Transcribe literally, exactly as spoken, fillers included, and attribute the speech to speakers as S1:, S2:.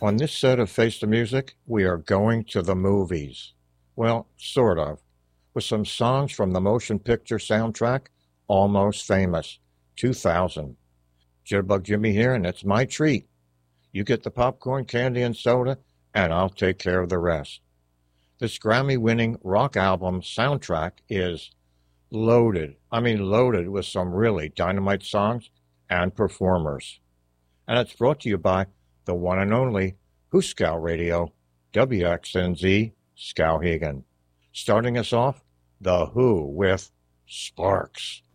S1: On this set of Face the Music, we are going to the movies. Well, sort of, with some songs from the motion picture soundtrack, Almost Famous, two thousand. Jitterbug Jimmy here, and it's my treat. You get the popcorn, candy, and soda, and I'll take care of the rest. This Grammy-winning rock album soundtrack is loaded, I mean loaded with some really dynamite songs and performers. And it's brought to you by the one and only Hooskow Radio, W X N Z, Skowhegan. Starting us off, The Who with Sparks.